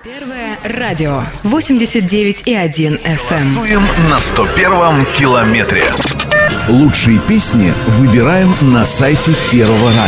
Первое радио 89,1 FM. Голосуем на 101-м километре. Лучшие песни выбираем на сайте Первого радио.